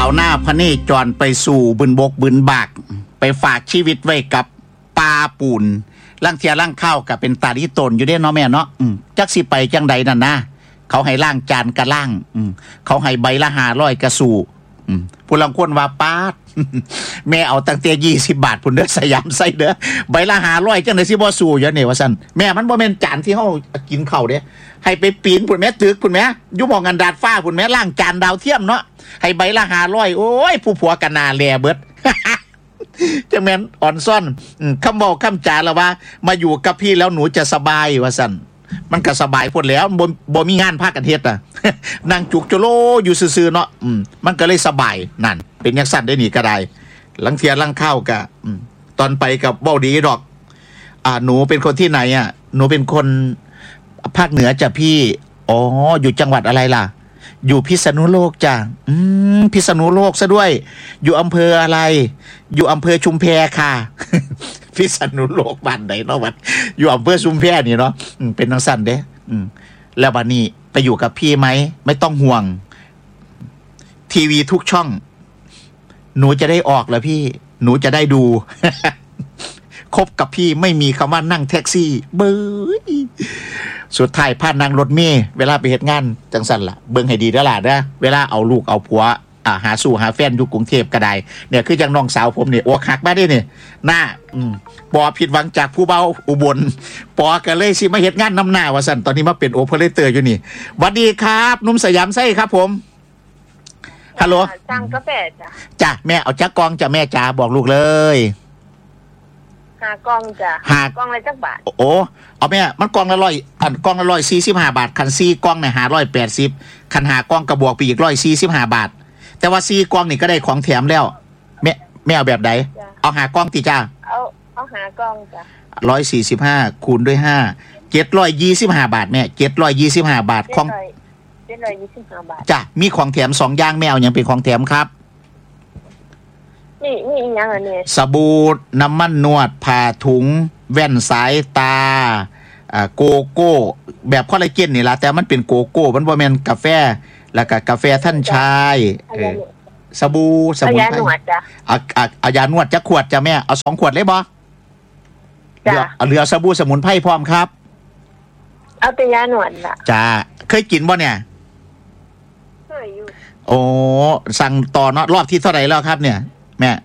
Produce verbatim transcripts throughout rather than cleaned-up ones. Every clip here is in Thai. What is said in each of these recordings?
าวหน้าพระเนจรไปสู่บึนบกบึนบากไปฝากชีวิตไว้กับปลาปูนล่างเทียล่างข้าวกับเป็นตาลิตนอยู่เด้เนาะแม่เนาะจักสิไปจังใดนั่นนะเขาให้ล่างจานกะล่างเขาให้ใบละห้าร้อยกระสู่ผู้ลังคนว่าปาดแม่เอาตั้งแต่ยี่สิบบาทพุ่นเด้อสยามไส้เด้อใบละห้าร้อยจังได๋สิบ่สู่อยู่นี่ว่าซั่นแม่มันบ่แม่นจานที่เฮากินข้าวเด้ให้ไปปีนพุ่นแม่ตึกพุ่นแม่อยู่หม้องกันดาดฟ้าพุ่นแม่ล่างจานดาวเทียมเนาะให้ใบละห้าร้อยโอ้ยผู้ผัวก็น่าแลเบิดจังแม่นอ่อนซ่อนคำเว้าคำจาละว่ามาอยู่กับพี่แล้วหนูจะสบายว่าซั่นมันก็สบายพุ่นแล้วบ่บ่มีงานพากันเฮ็ดน่ะนั่งจุกโจโลอยู่ซื่อๆเนาะอืมมันก็เลยสบายนั่นเป็นจังซั่นได้นี่ก็ได้หลังเทียหลังข้าวก็ตอนไปกับเว้าดีดอกอ่าหนูเป็นคนที่ไหนอ่ะหนูเป็นคนภาคเหนือจ้ะพี่อ๋ออยู่จังหวัดอะไรล่ะอยู่พิษณุโลกจ้ะอืมพิษณุโลกซะด้วยอยู่อำเภออะไรอยู่อำเภอชุมแพค่ะ พิษณุโลกบ้านไหนเนาะวัดอยู่อำเภอชุมแพนี่เนาะเป็นจังซั่นเด้อืมแล้วบัดนี้ไปอยู่กับพี่ไหมไม่ต้องห่วงทีวีทุกช่องหนูจะได้ออกแล้วพี่หนูจะได้ดู คบกับพี่ไม่มีคำว่านั่งแท็กซี่เบ้ยสุดท้ายพานั่งรถเมล์เวลาไปเฮ็ดงานจังซั่นล่ะเบิ่งให้ดีเด้อล่ะเด้อเวลาเอาลูกเอาผัวอ่าหาสู่หาแฟนอยู่กรุงเทพก็ได้เนี่ยคือจังน้องสาวผมนี่อกหักมาเด้นี่หน้าอืมบ่ผิดหวังจากผู้เบาอุบลปอก็เลยสิมาเฮ็ดงานนำหน้าว่าซั่นตอนนี้มาเป็นโอเปอเรเตอร์อยู่นี่สวัสดีครับหนุ่มสยามไส้ครับผมฮัลโหลสั่งกาแฟจ้ะจ้ะแม่เอาจักกองจ้ะแม่จ๋าบอกลูกเลยห้ากล่องจ้ะห้ากล่องละจักบาทโอ้เอาแม่มันกล่องละร้อยอันกล่องละร้อยสี่สิบห้าบาทคันสี่กล่องเนี่ยห้าร้อยแปดสิบคันห้ากล่องกระบวกไปอีกร้อยสี่สิบห้าบาทแต่ว่าสี่กล่องนี่ก็ได้ของแถมแล้วแม่แม่เอาแบบใดเอาห้ากล่องติจ้าเอาเอาห้ากล่องจ้ะร้อยสี่สิบห้าคูณด้วยห้าเจ็ดร้อยยี่สิบห้าบาทแม่เจ็ดร้อยยี่สิบห้าบาทของเจ็ดร้อยยี่สิบห้าบาทจ้ะมีของแถมสองอย่างแม่เอาอย่างเป็นของแถมครับนี่นี่อีกอย่างอันนี้สบู่น้ำมันนวดผ่าถุงแว่นสายตาอ่าโกโก้แบบคอลลาเจนนี่ล่ะแต่มันเป็นโกโก้มันบ่แม่นกาแฟแล้วก็กาแฟท่านชายเออสบู่สมุนไพรเอาเอาเอายานวดจักขวดจ้ะแม่เอาสองขวดเลยบ่จ้ะเอาเหลือสบู่สมุนไพรพร้อมครับเอาแต่ยานวดล่ะจ้าเคยกินบ่เนี่ยเคยอยู่โอ้สั่งต่อเนาะรอบที่เท่าไหร่แล้วครับเนี่ยแม่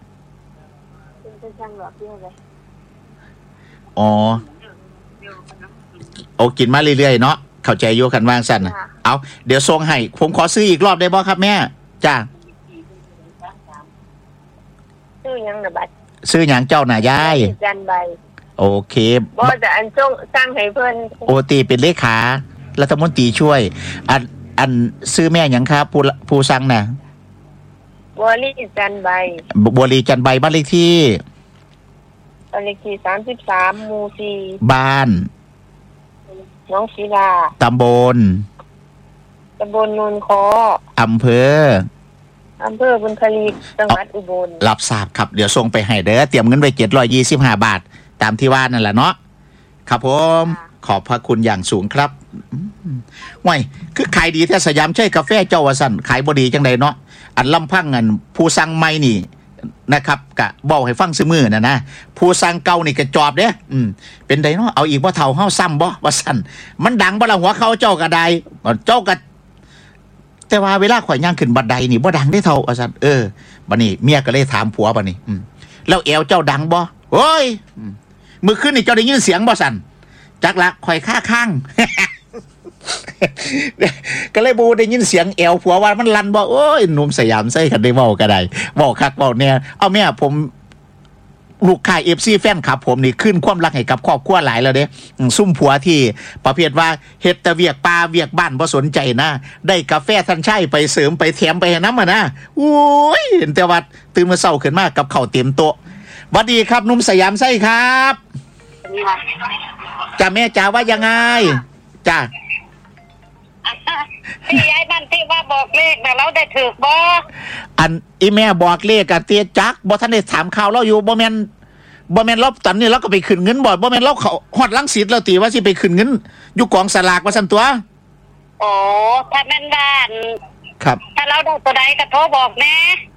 อ๋อโอ้กินมาเรื่อยๆเนาะเข้าใจโยกันวางสั่นเอาเดี๋ยวส่งให้ผมขอซื้ออีกรอบได้บ่ครับแม่จ้าซื้อยังนะบัดซื้อหยังเจ้าน่ะยายจันใบโอเคบ่แต่อันส่งสั่งให้เพิ่นโอตีเป็นเลขารัฐมนตรีช่วยอันอันซื้อแม่หยังครับผู้ผู้สั่งน่ะบัวลีจันใบบัวลีจันใบบ้านเลขที่บ้านเลขที่สามสิบสามหมู่สี่บ้านน้องศิลาตำบลตำบลโนนคออำเภออำเภอบุญคลีจังหวัดอุบลรับทราบครับเดี๋ยวส่งไปให้เด้อเตรียมเงินไว้เจ็ดร้อยยี่สิบห้าบาทตามที่ว่านั่นแหละเนาะครับผมขอบพระคุณอย่างสูงครับว้ยคือขายดีแท้สยามใช่กาแฟเจ้าว่าซั่นขายบ่ดีจังได๋เนาะอันลำพังอันผู้สั่งใหม่นี่นะครับกะเว้าให้ฟังซื่อมื้อน่ะนะผู้สั่งเก่านี่ก็จอบเด้อืมเป็นไดเนาะเอาอีกบ่เฒ่าเฮาซ้ำบ่ว่าซั่นมันดังบ่ล่ะหัวเขาเจ้าก็ได้เจ้าก็แต่ว่าเวลาข่อยย่างขึ้นบันไดนี่บ่ดังได้เท่าว่าซั่นเออบัดนี้เมียก็เลยถามผัวบัดนี้อืมแล้วแอวเจ้าดังบ่โอ้ยมื้อคืนนี่เจ้าได้ยินเสียงบ่ซั่นจักละข่อยค้าข้างก็เลยบูได้ยินเสียงแอวผัวว่ามันลั่นบ่โอ้ยหนุ่มสยามใส่กันได้เว้าก็ได้เว้าคักเว้าแน่เอาแม่ผมลูกค้า เอฟ ซี แฟนคลับผมนี่ขึ้นความรักให้กับครอบครัวหลายแล้วเด้ซุ่มผัวที่ประเภทว่าเฮ็ดแต่เวียกป่าเวียกบ้านบ่สนใจนะได้กาแฟท่านชายไปเสริมไปแถมไปให้นำอ่ะนะโอ้ยเห็นแต่ว่าตื่นมาเช้าขึ้นมากับข้าวเต็มโต๊ะสวัสดีครับหนุ่มสยามไส้ครับจ้าแม่จ๋าว่ายังไงจ้าพี่ยายนั่นที่ว่าบอกเลขแต่เราได้ถูกบ่อันอีแม่บอกเลขอะเตี้ยจักบ่ทันได้ถามข่าวเราอยู่บ่แม่นบ่แม่นเราตอนนี้เราก็ไปขึ้นเงินบ่บ่แม่นเราเขาฮอดรังสิตแล้วติว่าสิไปขึ้นเงินอยู่กองสลากว่าซั่นตัวโอ้ถ้าแม่นบ้านครับถ้าเราได้ตัวใดก็โทรบอกแน่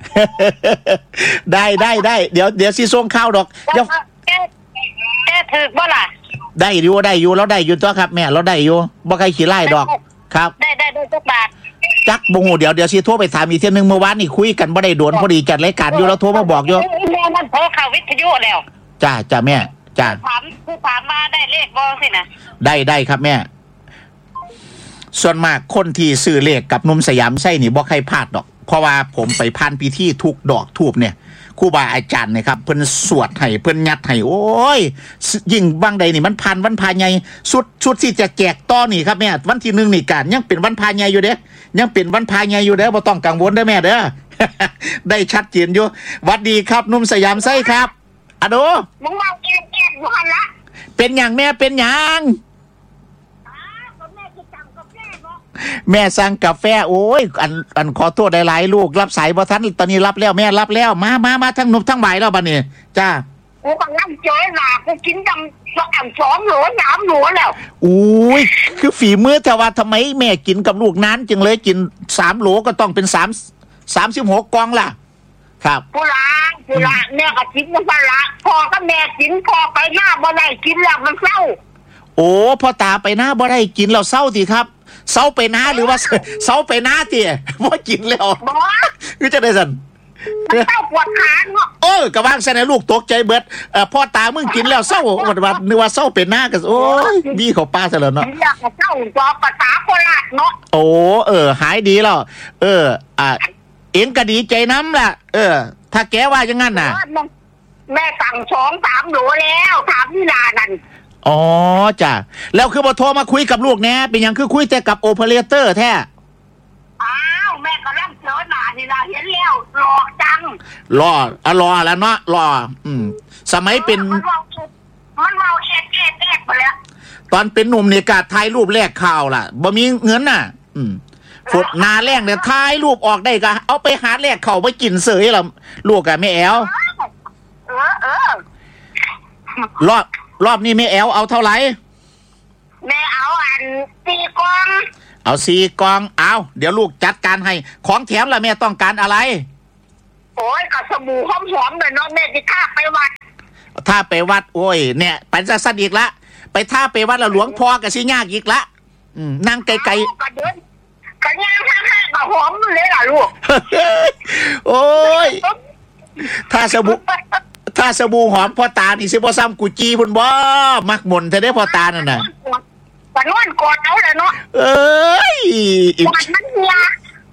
ได้ได้ได้เดี๋ยวเดี๋ยวสิส่งข้าวดอกเดี๋ยวแกแกถือบ่ล่ะได้อยู่ได้อยู่เราได้อยู่ตัวครับแม่เราได้อยู่บ่ใครขี้ไล่ดอกครับได้ได้ได้จักบาทจักบ่ฮู้เดี๋ยวเดี๋ยวสิโทรไปถามอีกเที่ยนึงเมื่อวานนี่คุยกันบ่ได้โดนพอดีจัดรายการอยู่แล้วโทรมาบอกอยู่แม่มันโทรเข้าวิทยุแล้วจ้าจ้าแม่จ้าถามผู้ถามมาได้เลขบ่สินะได้ได้ครับแม่ส่วนมากคนที่ซื้อเลขกับหนุ่มสยามไส้นี่บ่ใครพลาดดอกเพราะว่าผมไปผ่านพิธีทุกดอกทูบเนี่ยครูบาอาจารย์นะครับเพิ่นสวดให้เพิ่นยัดให้โอ้ยยิ่งบางใดนี่มันพันวันพาใหญ่สุดสุดที่จะแจกต่อนี่ครับแม่วันที่หนึ่งนี่การยังเป็นวันพาใหญ่อยู่เด้ยังเป็นวันพาใหญ่อยู่เด้บ่ต้องกังวลเด้อแม่เด้อ ได้ชัดเจนอยู่หวัดดีครับหนุ่มสยามไส้ครับอะโดมึงเอาเก็บเก็บอยู่หั่นละเป็นหยังแม่เป็นหยังอ้าวก็แม่สิจำกับแม่บ่แม่สั่งกาแฟโอ้ยอันอันขอโทษหลายๆลูกรับสายบ่ทันตอนนี้รับแล้วแม่รับแล้วมามามาทั้งหนุ่มทั้งบ่ายแล้วบัดนี้จ้ากูก็นั่งเจอหน้ากูกินดำสักอันสองโหลสามโหลแล้วอุ้ยคือฝีมือแต่ว่าทำไมแม่กินกับลูกนั้นจึงเลยกินสามโหลก็ต้องเป็นสามสามสิบหกกล่องล่ะครับกูละกูละแม่ก็กินมันละพ่อก็แม่กินพ่อไปหน้าบ่ได้กินแล้วมันเศร้าโอ้พ่อตาไปหน้าบ่ได้กินเราเศร้าทีครับเศร้าไปหน้าหรือว่า เศร้าไปหน้าทีบ่กินแล้วบ่คือจะได้สันมันเศร้าปวดขาเนาะเออกระว่างแสดงลูกตกใจเบิดเอ่อพ่อตามึงกินแล้วเศร้าวันวันนึกว่าเศร้าเป็นหน้ากันโอ้ยบี้เขาป้าซะแล้วเนาะกินแล้วก็เศร้าจอภาษาโคราชเนาะโอ้เออ หายดีแล้วเออ อ่ะเอ็งก็ดีใจน้ำล่ะ เออ ถ้าแกว่าอย่างงั้นน่ะแม่สั่งสองสามโหลแล้วถามนี่ลานั่นอ๋อจ้ะแล้วคือบ่โทรมาคุยกับลูกแน่เป็นหยังคือคุยแต่กับโอเปอเรเตอร์แท้อ้าวแม่ก็ร่ำเจอหน้านี่ละเห็นแล้วหลอกจังรออ่ะรอแล้วเนาะรอ อืม สมัยเป็นมันเมามันเมาเอ็ดเอ็ดเอ็ดไปแล้วตอนเป็นหนุ่มเนี่ยกาถ่ายรูปแลกข่าวล่ะบ่มีเงินน่ะ อืมฝดหนาแรงเนี่ยถ่ายรูปออกได้ก็เอาไปหาแลกข่าวไปกินเสยล่ะลูกอะแม่แอลเออเออรอบรอบนี้แม่แอลเอาเท่าไหร่แม่เอาอันตีกองเอาสี่กองเอาเดี๋ยวลูกจัดการให้ของแถมล่ะแม่ต้องการอะไรโอ้ยกับสบู่หอมๆเลยเนาะแม่ที่ข้าไปวัดถ้าไปวัดโอ้ยเนี่ยไปซะสั้นอีกละไปถ้าไปวัดแล้วหลวงพ่อก็สิยากอีกละอืมนั่งไกลกระเดินกระย่างข้างๆกับหอมเลยล่ะลูกๆ โอ้ยถ้าสบู่ถ้าสบู่หอมพ่อตานี่สิบ่ซ้ำกุจีพุ่นบ่มักหม่นเธอได้พ่อตานั่นน่ะปนวนกอดเอาเลยเนาะเอ้ยอีกกอดมันเนีย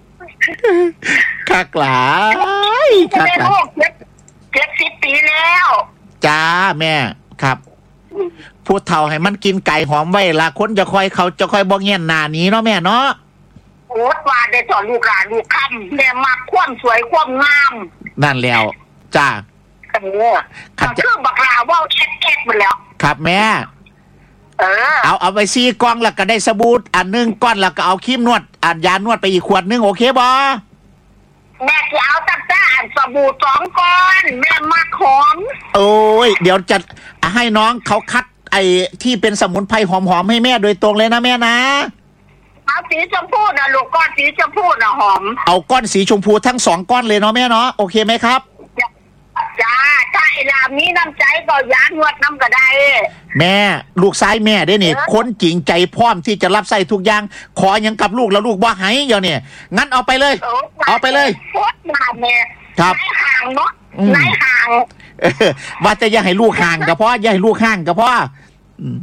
คักหลายคักแม่หลาลูยกเจ็ดเจ็ดสิบปีแล้วจ้าแม่ครับพูดเท่าให้มันกินไก่หอมไว้ละคนจะคอยเขาจะคอยบ่เงี้ยนหน้านี้เนาะแม่เนาะโอ๊ตว่าได้สอนลูกหลานลูกคำแม่มักความสวยความงามนั่นแล้วจ้าเออขันคือบักลาว่าแคทแคทหมดแล้วครับแม่เออเอาเอาไปซีกล่องแล้วก็ได้สบู่อันหนึงก้อนแล้วก็เอาครีมนวดอันยานวดไปอีกขวดหนึงโอเคบ่แม่จะเอาตั้งแต่อันสบู่สองก้อนแม่มักหอมโอ้ยเดี๋ยวจะให้น้องเขาคัดไอ้ที่เป็นสมุนไพรหอมๆให้แม่โดยตรงเลยนะแม่นะเอาสีชมพูนะลูกก้อนสีชมพูนะหอมเอาก้อนสีชมพูทั้งสองก้อนเลยเนาะแม่เนาะโอเคไหมครับจ้าถ้าไอ้ลามีน้ำใจก็ยานวดน้ำก็ได้แม่ลูกซ้ายแม่ได้เนี่ยคนจริงใจพร้อมที่จะรับใส่ทุกอย่างขออย่างกับลูกแล้วลูกบ่ให้เดี๋ยวเนี่ยงั้นเอาไปเลย เอาไปเลยโคตรมาแม่ครับนายห่างเนาะอืมนายห่างเออว่าจะอย่าให้ลูกห่างก็พออย่าให้ลูกห่างก็พออืม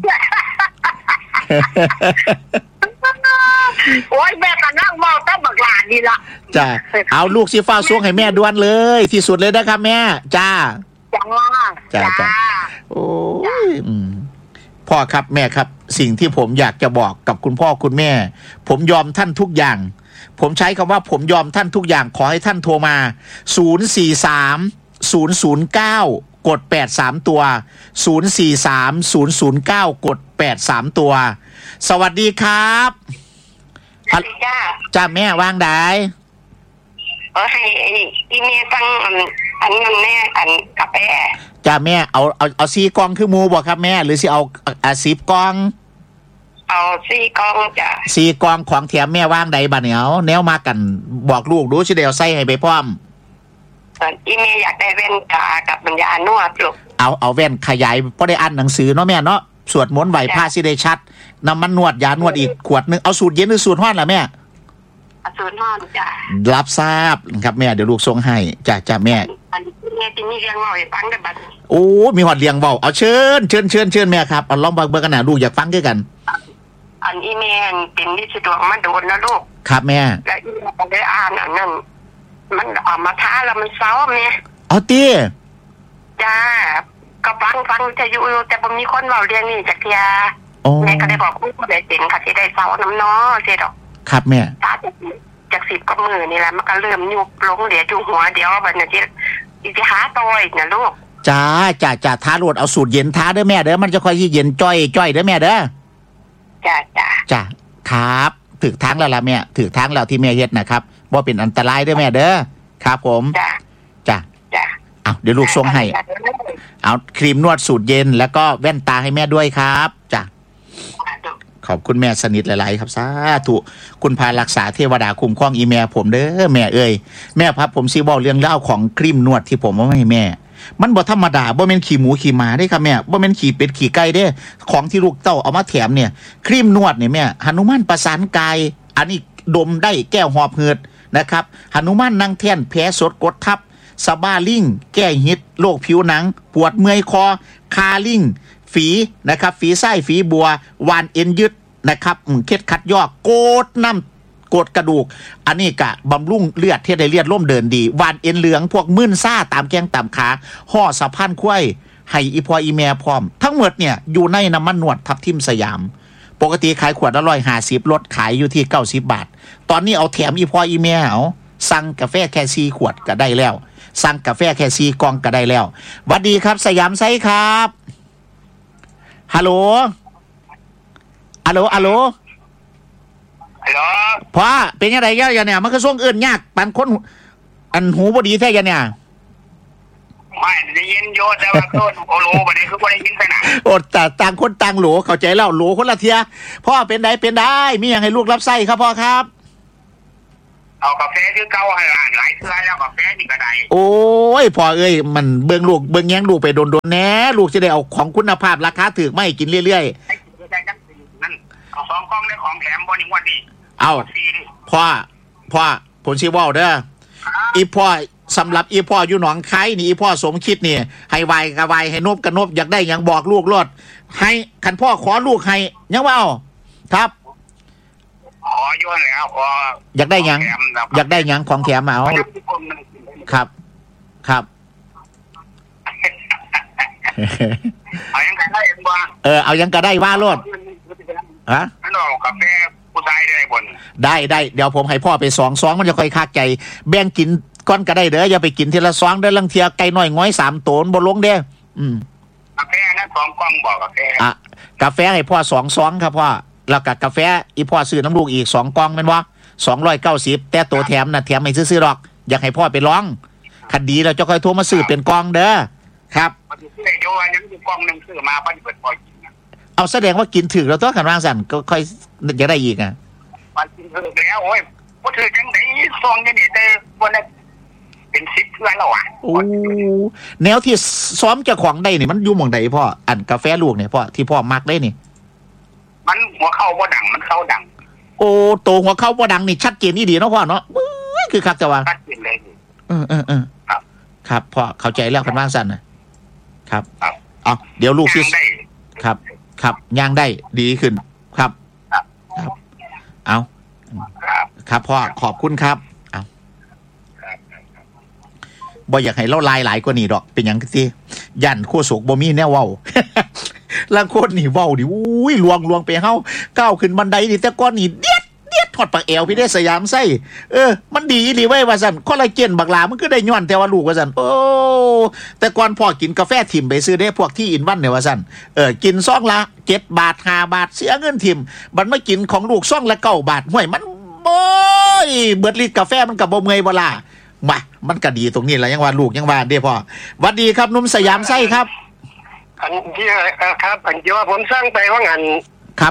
โอ้ยแม่ก็นั่งเมาตั้งบักหลานนี่ละจ้าเอาลูกสิฟ้าสวงให้แม่ด่วนเลย ที่สุดเลยนะครับแม่จ้าจ้าจ้าจ้า โอ้ยอืมพ่อครับแม่ครับ สิ่งที่ผมอยากจะบอกกับคุณพ่อคุณแม่ ผมยอมท่านทุกอย่าง ผมใช้คำว่าผมยอมท่านทุกอย่างขอให้ท่านโทรมาศูนย์ สี่ สาม ศูนย์ ศูนย์ เก้ากดแปดสามตัวศูนย์ สี่ สาม ศูนย์ ศูนย์ เก้ากดแปดสามตัวสวัสดีครับจ้าจ้าจ้าแม่วางได้เออให้อีเมลตั้งอันอันนั้นแน่อันกาแฟจ้าแม่เอาเอาเอาซีกองคือหมูบอกครับแม่หรือสิเอาอาสิบกองเอาสี่กล่องจ้ะสี่กองของแถมแม่ว่างใดบัดเหนียวแนวมากันบอกลูกดูสิเดียวใส่ให้ไปพร้อมส่วนอีเมย์อยากได้แว่นตากับปัญญานวดลูกเอาเอาแว่นขยายพอได้อ่านหนังสือเนาะแม่เนาะสวดมนต์ไหว้พระสิได้ชัดน้ำมันนวดยานวดอีกขวดนึงเอาสูตรเย็นหรือสูตรร้อนล่ะแม่อสูรนอนจ้ะรับทราบครับแม่เดี๋ยวลูกส่งให้จ้ะจ้ะแม่อันนี้แม่จะมีเรื่องเล่าให้ฟังกันบัดนี้โอ้มีหอดเลียงเว้าเอาเชิญเชิญเชิญเชิญแม่ครับเอาลองเบิ่งกันนะลูกอยากฟังด้วยกันอันอีเมย์เป็นนิสิตดวงมาโดนนะลูกครับแม่และอีเมย์ก็ได้อ่านอันนั้นมันเออกมาท้าแล้วมันเศร้าแม่เอาตี้จ้าก็ฟังฟังจะอยู่แต่ผมมีคนเล่าเรื่องนี้จากเทียโอ้แม่ก็ได้บอกผู้ใดเป็นค่ะที่ได้เศร้าน้ำน้อเสียดอกครับแม่ถ้าจากจากสิบก็มือนี่แหละมันก็เริ่มยุบลงเหลือจุหัวเดียวแบบนี้ที่อีสิหาตัวอีกนะลูกจ้าจ้าจ้าท้าโหลดเอาสูตรเย็นท้าเด้อแม่เด้อมันจะค่อยที่เย็นจ้อยจ้อยเด้อแม่เด้อจ้าจ้าจ้าครับถึกทางแล้วล่ะแม่ถึกทางแล้วที่แม่เฮ็ดนะครับว่าเป็นอันตรายเด้อแม่เด้อครับผมจ้าจ้าจ้าเอาเดี๋ยวลูกส่งให้เอาครีมนวดสูตรเย็นแล้วก็แว่นตาให้แม่ด้วยครับจ้าขอบคุณแม่สนิทหลายๆครับสาธุคุณพารักษาเทวดาคุ้มครองอีแม่ผมเด้อแม่เอ้ยแม่ครับผมสิบอกเรื่องเล่าวของครีมนวดที่ผมเอามาให้แม่มันบ่ธรรมดาบ่แม่นขี้หมูขี้หมาเด้ครับแม่บ่แม่นขี้เป็ดขี้ไก่เด้ของที่ลูกเต้าเอามาแถมเนี่ยครีมนวดเนี่ยแม่หนุมานประสานกายอันนี้ดมได้แก้หอบหืดนะครับหนุมานนั่งแท่นแผลสดกดทับสบาลิงแก้หิดโรคผิวหนังปวดเมื่อยคอคาลิงฝีนะครับฝีไส้ฝีบัววานเอ็นยึดนะครับเคล็ดขัดยอกโกดน้ำกดกระดูกอันนี้กะบำรุงเลือดเทศได้เลือดล่มเดินดีวานเอ็นเหลืองพวกมื่นซ่าตามแกงตามขาห่อสะพานควายให้อีพออีแม่พร้อมทั้งหมดเนี่ยอยู่ในน้ำมันนวดทับทิมสยามปกติขายขวดละร้อยห้าสิบลดขายอยู่ที่เก้าสิบบาทตอนนี้เอาแถมอีพออีแม่เอาสั่งกาแฟแค่ซีขวดก็ได้แล้วสั่งกาแฟแค่ซีกล่องก็ได้แล้วหวัดดีครับสยามไซครับฮัลโหลฮัลโหลฮัลโหลฮัลโหลพ่อเป็นยังไงเยอะเนี่ยมันก็ส่งเอื่นยากปันคนอันหูบดีแท้ยันเนี่ยไม่ได้ยินโยแต่ว่าต้นโอโลบันนี้คือไม่ได้ยินไปไหนโอดแต่ต่างคนต่างโหลเข้าใจแล้วโหลคนละเทียพ่อเป็นได้เป็นได้มีอย่างให้ลูกรับไส้ครับพ่อครับเอากาแฟคือเก่าให้ร้านหลายเทื่อแล้วกาแฟนี่ก็ได้โอ้ยพ่อเอ้ยมันเบิ่งลูกเบิ่งแย้งลูกไปโดนโดนแน่ลูกจะได้เอาของคุณภาพราคาถูกไม่กินเรื่อยให้กินได้จังสี่นั่นเอาสองกล่องได้ของแถมบนอีกวันนี้ๆเอาสี่ดิพ่อพ่อผมชี้ว่าเด้ออีพ่อสำหรับอีพ่ออยู่หนองคายนี่อีพ่อสมคิดนี่ให้ไวกับไวให้นบกับนบอยากได้หยังบอกลูกรอดให้คันพ่อขอลูกให้ยังว่าเอาครับขอย้อนแล้วขออยากได้หยังอยากได้หยังของแถมมาเอาครับครับเอายังไงได้เองบ้างเออเอายังก็ได้ว่าโลดฮะนั่นหรอกกาแฟผู้ชายได้บนได้ได้เดี๋ยวผมให้พ่อไปสองซองมันจะค่อยคักใจแบ่งกินก้อนก็ได้เด้ออย่าไปกินทีละซองเด้อลังเทียไก่น้อยง้อยสามโตนบ่ลงเด้ออืมกาแฟนั้นสองกล่องบอกกาแฟอ่ะกาแฟให้พ่อสองซองครับพ่อแล้วก็กาแฟอีพ่อซื้อน้ำลูกอีกสองกล่องแม่นบ่สองร้อยเก้าสิบแต่ตัวแถมน่ะแถมไม่ซื้อๆหรอกอยากให้พ่อไปลองคันดีเราจะค่อยโทรมาซื้อเป็นกล่องเด้อครับมันจะได้โยนยังมีกล่องหนึ่งซื้อมาป้าจะเปิดปล่อยกินนะเอาแสดงว่ากินถึกแล้วตัวกันว่างสั่นก็ค่อยจะได้อีกอ่ะมันกินเถอะแล้วโอ้ยพูดถึงจังไหนซองยังนี่แต่วันนั้นเป็นสิบเพื่อนแล้วอ่ะโอ้แนวที่ซ้อมเจ้าของได้นี่มันอยู่หม่องใดพ่ออันกาแฟลูกเนี่ยพ่อที่พ่อมักได้นี่มันหัวเข้าว่าดังมันเข้าดังโอ้โตหัวเข้าบ่ดังนี่ชัดเจนนี่ดีเนาะพ่อเนาะอุ้ยคือคักแต่ว่าตัดกินเลยเออเออเออครับครับพ่อเข้าใจแล้วกันว่างสั่นนะครับครับเอาเดี๋ยวลูกซิยังได้ครับ ครับย่างได้ดีขึ้นครับครับครับเอาครับครับพ่อขอบคุณครับเอาครับบ่อยากให้เราลายหลายกว่านี้ดอกเป็นหยังสิยันโคศกบ่มีแนวเว้า ลางคนนี่เว้าดิอุ้ยลวงลวงไปเฮาก้าวขึ้นบันไดนี่แต่ก่อนนี่เดียดเดียดทอดปากแอวพี่ได้สยามไส้เออมันดีอีหลีไว้ว่าซั่นคอลลาเจนบักหลามันก็ได้ย้อนแต่ว่าลูกว่าซั่นโอ้แต่ก่อนพ่อกินกาแฟถิ่มไปซื้อได้พวกที่อินวันเนี่ยว่าซั่นเออกินซองละเจ็ดบาทห้าบาทเสียเงินถิ่มบัดมากินของลูกซองละเก้าบาทห่วยมันโอ้ยเบิดลิตรกาแฟมันก็บ่เมื่อยบ่ล่ะมามันก็ดีตรงนี้แหละยังว่าลูกยังว่าเด้พ่อหวัดดีครับหนุ่มสยามไส้ครับอันที่เอ่อครับอันที่ว่าผมสร้างไปว่างานครับพ่อ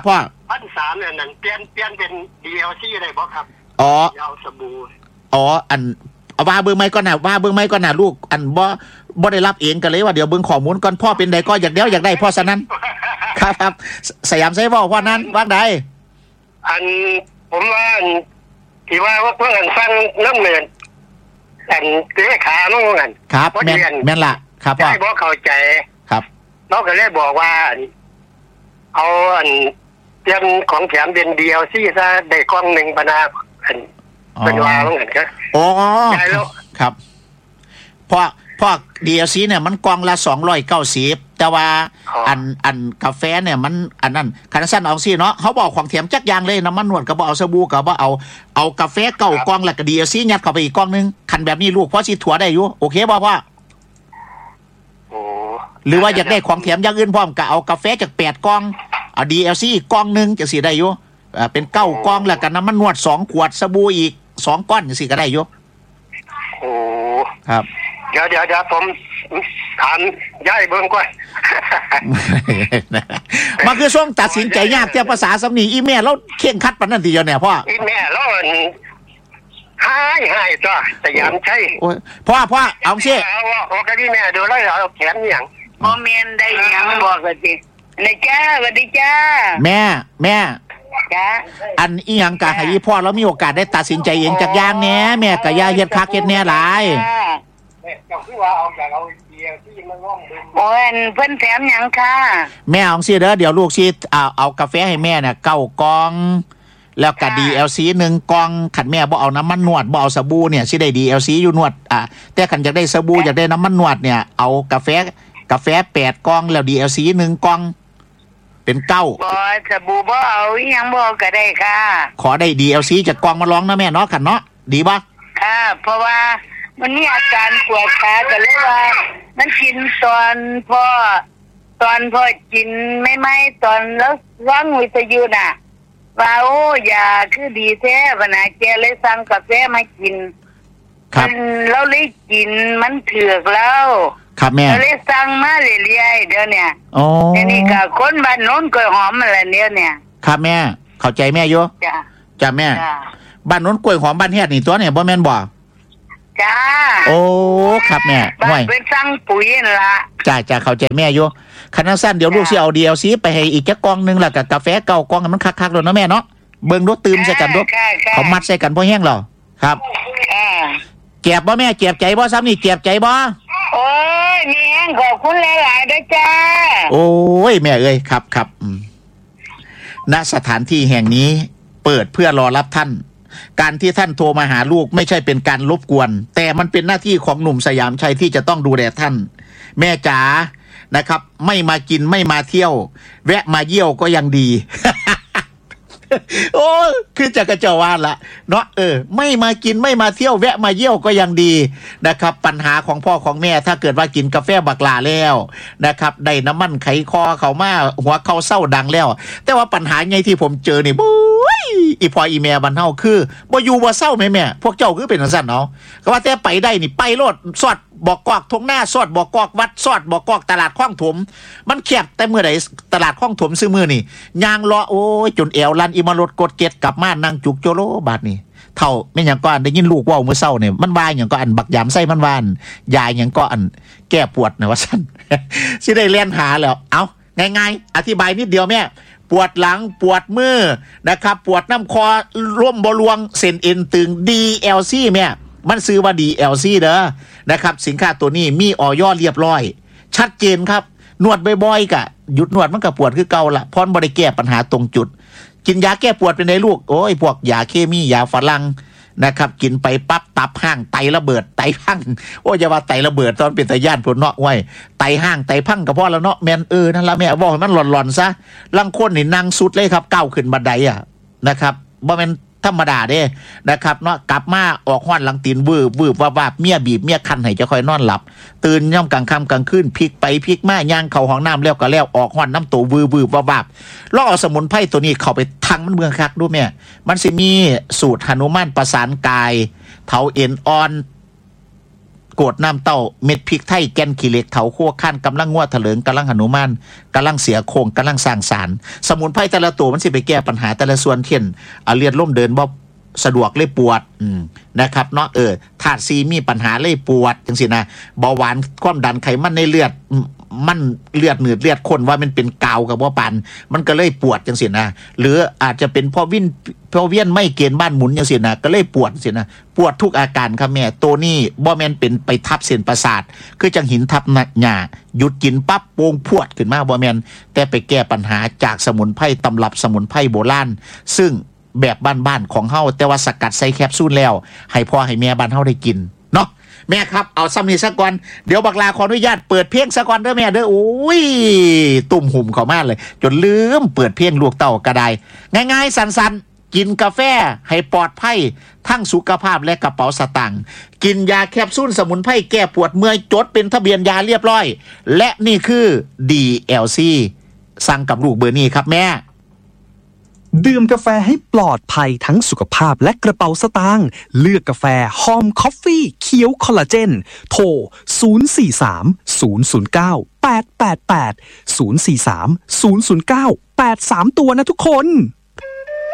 พันสามเนี่ยนั่นเปลี่ยนเปลี่ยนเป็น ดี แอล ซี ได้บ่ครับอ๋อเอาสบู่อ๋ออันเอาว่าเบิ่งไหมก่อนน่ะว่าเบิ่งไหมก่อนน่ะลูกอันบ่บ่ได้รับเองกันเลยว่าเดี๋ยวเบิ่งข้อมูลก่อนพ่อเป็นใดก็อยากเดียวอยากได้พ่อซะนั้น ครับครับสยามไซเว้าว่านั้นว่าใดอันผมว่าอันที่ว่าว่าเพื่อนฟังน้ำเนินอันเลขาโน่นครับพอแม่ดีนอันแม่นล่ะครับพ่อได้บ่เข้าใจครับเราก็เลยบอกว่าอันเอาอันเตรียมของแถมเป็น ดี แอล ซี ซะได้กล่องหนึ่งปนาอันเป็นว่าเหมือนกันครับอ๋อใช่แล้วครับเพราะเพราะ ดี แอล ซี เนี่ยมันกล่องละสองร้อยเก้าสิบแต่ว่าอันอันกาแฟเนี่ยมันอันนั้นคันสั้นเอาซี่เนาะเขาบอกของแถมจักอย่างเลยน้ำมันนวดก็บ่เอาสบู่ก็บ่เอาเอากาแฟเก้ากล่องแล้วก็ ดี แอล ซี ยัดเข้าไปอีกกล่องนึงคันแบบนี้ลูกพ่อสิถั่วได้อยู่โอเคบ่พ่อโอ้หรือว่าอยากได้ของแถมอย่างอื่นพร้อมก็เอากาแฟจากแปดกล่องเอา ดี แอล ซี อีกกล่องนึงจังซี่ได้อยู่อ่าเป็นเก้ากล่องแล้วก็น้ำมันนวดสองขวดสบู่อีกสองก้อนจังซี่ก็ได้อยู่โอ้ครับเดี๋ยวเดี๋ยวเดี๋ยวผมถามย้ายเบิ่งก่อนมันคือช่วงตัดสินใจยากแต่ภาษาสำนีอีแม่เราเข่งคัดปานนั้นทีเดียวเนี่ยพ่ออีแม่แล้วอันหายหายจ้ะสยามใช่โอ้ยพ่อพ่อเอาสิเอาว่าโอ้กะพี่แม่ดูแล้วเอาแขนอย่างโมเมนได้หยังบอกกันสิเลยจ้าสวัสดีจ้าแม่แม่จ้าอันอีหยังกะให้อีพ่อเรามีโอกาสได้ตัดสินใจเองจากอย่างแหน่แม่ก็อย่าเฮ็ดคักเฮ็ดแหน่หลายจ้าเจ้าคือว่าเอาจากเอาเดียวที่มันง่อมดึงโอ้ยเพิ่นแถมหยังค่ะแม่เอาสิเด้อเดี๋ยวลูกสิเอาเอากาแฟให้แม่น่ะเก้ากล่อง แล้วก็ ดี แอล ซี หนึ่งกล่องคันแม่บ่เอาน้ำมันนวดบ่เอาสบู่เนี่ยสิได้ ดี แอล ซี อยู่นวดอ่ะแต่คันอยากได้สบู่อยากได้น้ำมันนวดเนี่ยเอากาแฟกาแฟแปดกล่องแล้ว ดี แอล ซี หนึ่งกล่องเป็นเก้าบ่สบู่บ่เอาอีหยังบ่ก็ได้ค่ะขอได้ ดี แอล ซี จากกล่องมาลองนะแม่เนาะคันเนาะดีบ่ค่ะ เพราะว่ามันมีอาการปวดขาก็เลยว่า มันกินตอนพ่อตอนพ่อกินไม่ไม่ตอนแล้วร้องวิทยุน่ะว่าโอ้ยาคือดีแท้ปะนะแกเลยสั่งกาแฟมากินครับมันเราเลยกินมันเถือกแล้วครับแม่เราเลยสั่งมาเรื่อยๆเดี๋ยวเนี่ยโอ้เดี๋ยวนี้ก็คนบ้านโน้นกล้วยหอมอะไรเนี่ยเนี่ยครับแม่เข้าใจแม่อยู่จ้าจ้าแม่จ้าบ้านโน้นกล้วยหอมบ้านเฮ็ดนี่ตัวเนี่ยบ่แม่นบ่จ้าโอ้ครับแม่บ้าห่วน ยเป็นสั่งปุ๋ยนั่นละจ้าจ้าเข้าใจแม่อยู่คันสั้นเดี๋ยวลูกสิเอา ดี แอล ซี ไปให้อีกจักกล่องนึงแล้วก็กาแฟเก้ากล่องให้มันคักๆแล้วเนาะแม่เนาะเบิ่งดูตื่มใส่กันดูค่ะค่ะเขามัดใส่กันบ่แห้งหรอครับค่ะเจ็บบ่แม่เจ็บใจบ่ซ้ำนี่เจ็บใจบ่โอ้ยมีแห้งขอบคุณหลายๆด้วยจ้าโอ้ยแม่เอ้ยครับครับอืมณสถานที่แห่งนี้เปิดเพื่อรอรับท่าน การที่ท่านโทรมาหาลูกไม่ใช่เป็นการรบกวน แต่มันเป็นหน้าที่ของหนุ่มสยามชัยที่จะต้องดูแลท่าน แม่จ๋านะครับ ไม่มากินไม่มาเที่ยว แวะมาเยี่ยวก็ยังดี โอ้คือจะกระเจาวานละเนาะเออไม่มากินไม่มาเที่ยวแวะมาเยี่ยวก็ยังดีนะครับ ปัญหาของพ่อของแม่ถ้าเกิดว่ากินกาแฟบักลาแล้วนะครับได้น้ำมันไขคอเขามาหัวเขาเศร้าดังแล้ว แต่ว่าปัญหาไงที่ผมเจอนี่บุ้ยอีพออีแม่บันเฮาคือบ่อยู่บ่เศร้าแม่แม่พวกเจ้าคือเป็นจังซั่นเนาะก็ว่าแต่ไปได้นี่ไปโลดสอดบอกกอกทงหน้าสอดบอกกอกวัดสอดบอกกอกตลาดคลองถมมันแคบแต่เมื่อใดตลาดคลองถมซื้อมือนี่ยางล้อโอ้ยจนแอวลันอีมารถกดเก็ดกลับมานั่งจุกโจโลบาดนี่เท่าแม่นหยังก็อันได้ยินลูกเว้ามื้อเช้าเนี่ยมันว่าหยังก็อันบักยามใส่มันวานยายหยังก็อันแก้ปวดนะว่าซั่น สิได้เล่นหาแล้วเอาง่ายๆอธิบายนิดเดียวแม่ปวดหลังปวดมือนะครับปวดน้ำคอร่วมบรวงเส้นเอ็นตึง ดี แอล ซี แม่มันซื้อว่า ดี แอล ซี เด้อนะครับสินค้าตัวนี้มีออยเรียบร้อยชัดเจนครับนวดบ่อยๆกะหยุดนวดมันก็ปวดคือเก่าละพรบ่ได้แก้ปัญหาตรงจุดกินยาแก้ปวดเป็นไงลูกโอ้ยพวกยาเคมียาฝรั่งนะครับกินไปปั๊บตับห้างไตระเบิดไตพังโอ้ยอย่าว่าไตระเบิดตอนเป็นตาย่านพุ่นเนาะไว้ไตห้างไตพังก็พอแล้วเนาะแม่นเออนั่นล่ะแม่บอกให้มันหล่อนๆซะลังคนนี่นั่งสุดเลยครับก้าวขึ้นบันไดอ่ะนะครับบ่แม่นธรรมดาเด้นะครับเนาะกลับมาออกห้อนหลังตีนวืบวืบว่าๆเมียบีบเมียคันให้จะค่อยนอนหลับตื่นย่ำกลางค่ำกลางคืนพลิกไปพลิกมาย่างเข้าห้องน้ำแล้วก็แล้วออกห้อนน้ำตัววืบวืบว่าๆลองเอาสมุนไพรตัวนี้เข้าไปทังมันเมืองคักดูแม่มันสิมีสูตรหนุมานประสานกายเถาเอ็นอ่อนโกดน้ำเต้าเม็ดพริกไทยแกนขี้เหล็กเถาคั่วขั้นกำลังงัวเถลิงกำลังหนุมานกำลังเสียโครงกำลังสร้างสารสมุนไพรแต่ละตัวมันสิไปแก้ปัญหาแต่ละส่วนเช่นเอาเลือดล่มเดินบ่สะดวกเลยปวดอืมนะครับเนาะเออธาตุซีมีปัญหาเลยปวดจังซี่นะเบาหวานความดันไขมันในเลือดมันเลือดหนืดเลือดข้นว่ามันเป็นกาวกับว่าปันมันก็เลยปวดจังซี่นะหรืออาจจะเป็นเพราะวินเพราะเวียนไม่เกณฑ์บ้านหมุนจังซี่นะก็เลยปวดจังซี่นะปวดทุกอาการครับแม่ตัวนี้บ่แม่นเป็นไปทับเส้นประสาทคือจังหินทับหญ้าหยุดกินปั๊บโป่งพวดขึ้นมาบ่แม่นแต่ไปแก้ปัญหาจากสมุนไพรตำรับสมุนไพรโบราณซึ่งแบบบ้านๆของเฮาแต่ว่าสกัดใส่แคปซูลแล้วให้พ่อให้แม่บ้านเฮาได้กินเนาะแม่ครับเอาซ้ำนี้ซะก่อนเดี๋ยวบักลาขออนุญาตเปิดเพลงซะก่อนเด้อแม่เด้อโอ้ยตุ่มหุ่มเข้ามาเลยจนลืมเปิดเพลงลูกเต้าก็ได้ง่ายๆสั้นๆกินกาแฟให้ปลอดภัยทั้งสุขภาพและกระเป๋าสตางค์กินยาแคปซูลสมุนไพรแก้ปวดเมื่อยจดเป็นทะเบียนยาเรียบร้อยและนี่คือ ดี แอล ซี สั่งกับลูกเบอร์นี้ครับแม่ดื่มกาแฟให้ปลอดภัยทั้งสุขภาพและกระเป๋าสตางค์เลือกกาแฟหอมคอฟฟี่เคี้ยวคอลลาเจนโทรศูนย์ สี่ สาม ศูนย์ ศูนย์ เก้า แปด แปด แปด ศูนย์ สี่ สาม ศูนย์ ศูนย์ เก้า แปด สามตัวนะทุกคน